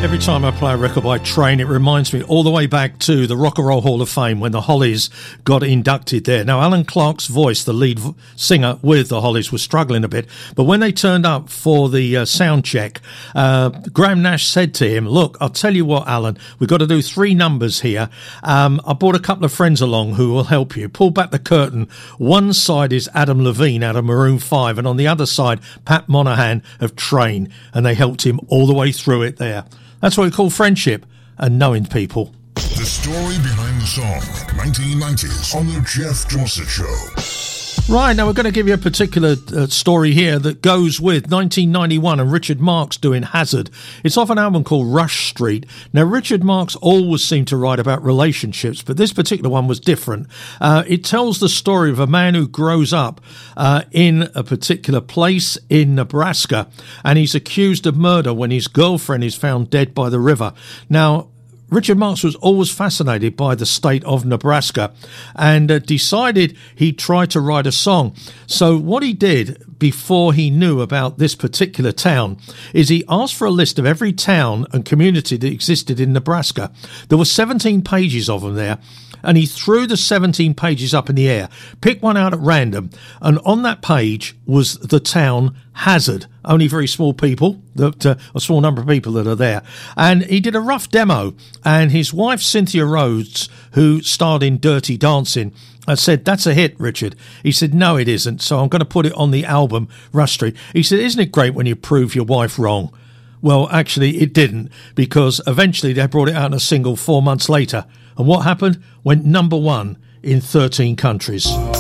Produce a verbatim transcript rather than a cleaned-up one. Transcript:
Every time I play a record by Train, it reminds me all the way back to the Rock and Roll Hall of Fame when the Hollies got inducted there. Now, Alan Clark's voice, the lead v- singer with the Hollies, was struggling a bit. But when they turned up for the uh, sound check, uh, Graham Nash said to him, look, I'll tell you what, Alan, we've got to do three numbers here. Um, I brought a couple of friends along who will help you. Pull back the curtain. One side is Adam Levine out of Maroon five, and on the other side, Pat Monahan of Train. And they helped him all the way through it there. That's what we call friendship and knowing people. The story behind the song, nineteen nineties, on the Jeff Dorset Show. Right, now we're going to give you a particular uh, story here that goes with nineteen ninety-one and Richard Marx doing Hazard. It's off an album called Rush Street. Now, Richard Marx always seemed to write about relationships, but this particular one was different. Uh, it tells the story of a man who grows up uh, in a particular place in Nebraska, and he's accused of murder when his girlfriend is found dead by the river. Now, Richard Marx was always fascinated by the state of Nebraska and uh, decided he'd try to write a song. So what he did before he knew about this particular town is he asked for a list of every town and community that existed in Nebraska. There were seventeen pages of them there. And he threw the seventeen pages up in the air, picked one out at random, and on that page was the town Hazard. Only very small people, that, uh, a small number of people that are there. And he did a rough demo, and his wife, Cynthia Rhodes, who starred in Dirty Dancing, I said, that's a hit, Richard. He said, no, it isn't, so I'm going to put it on the album Rush Street. He said, isn't it great when you prove your wife wrong? Well, actually, it didn't, because eventually they brought it out in a single four months later. And what happened? Went number one in thirteen countries.